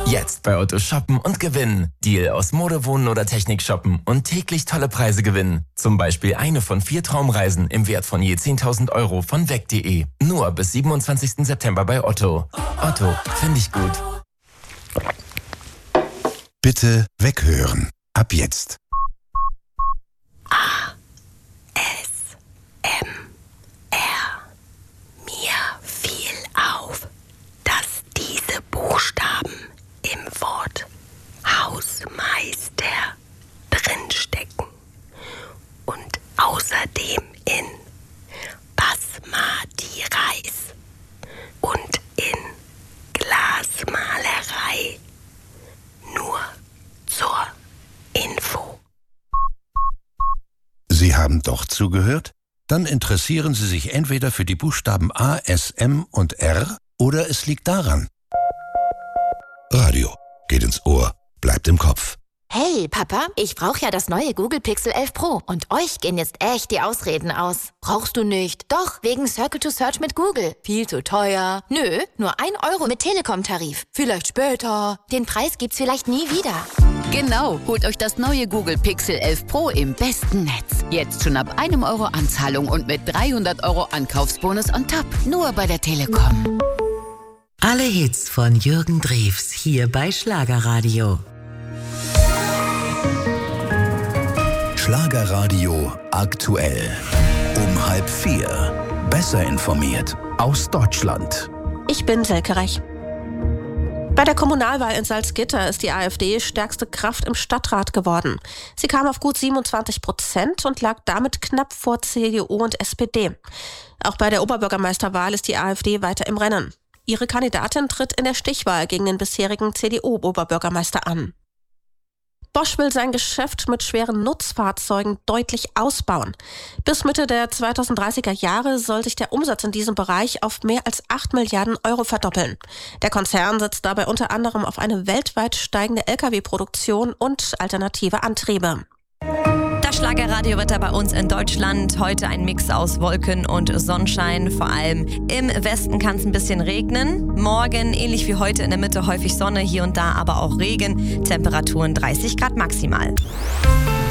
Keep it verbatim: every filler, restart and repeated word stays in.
Jetzt bei Otto shoppen und gewinnen. Deal aus Mode, Wohnen oder Technik shoppen und täglich tolle Preise gewinnen. Zum Beispiel eine von vier Traumreisen im Wert von je zehntausend Euro von weg punkt de. Nur bis siebenundzwanzigsten September bei Otto. Otto, finde ich gut. Bitte weghören. Ab jetzt. A. S. M. R. Mir fiel auf, dass diese Buchstaben im Wort Hausmeister drinstecken und außerdem in Basmati Reis und in Glasmalerei. Nur zur Info. Sie haben doch zugehört? Dann interessieren Sie sich entweder für die Buchstaben A, S, M und R oder es liegt daran. Radio geht ins Ohr, bleibt im Kopf. Hey, Papa, ich brauche ja das neue Google Pixel elf Pro und euch gehen jetzt echt die Ausreden aus. Brauchst du nicht? Doch, wegen Circle to Search mit Google. Viel zu teuer. Nö, nur ein Euro mit Telekom-Tarif. Vielleicht später. Den Preis gibt's vielleicht nie wieder. Genau, holt euch das neue Google Pixel elf Pro im besten Netz. Jetzt schon ab einem Euro Anzahlung und mit dreihundert Euro Ankaufsbonus on top. Nur bei der Telekom. Alle Hits von Jürgen Drews hier bei Schlagerradio. Schlagerradio aktuell. Um halb vier. Besser informiert aus Deutschland. Ich bin Selke Rech. Bei der Kommunalwahl in Salzgitter ist die AfD stärkste Kraft im Stadtrat geworden. Sie kam auf gut siebenundzwanzig Prozent und lag damit knapp vor C D U und S P D. Auch bei der Oberbürgermeisterwahl ist die AfD weiter im Rennen. Ihre Kandidatin tritt in der Stichwahl gegen den bisherigen C D U-Oberbürgermeister an. Bosch will sein Geschäft mit schweren Nutzfahrzeugen deutlich ausbauen. Bis Mitte der zweitausenddreißiger Jahre soll sich der Umsatz in diesem Bereich auf mehr als acht Milliarden Euro verdoppeln. Der Konzern setzt dabei unter anderem auf eine weltweit steigende L K W-Produktion und alternative Antriebe. Das Schlagerradio wird da bei uns in Deutschland heute ein Mix aus Wolken und Sonnenschein. Vor allem im Westen kann es ein bisschen regnen. Morgen, ähnlich wie heute, in der Mitte häufig Sonne, hier und da aber auch Regen. Temperaturen dreißig Grad maximal.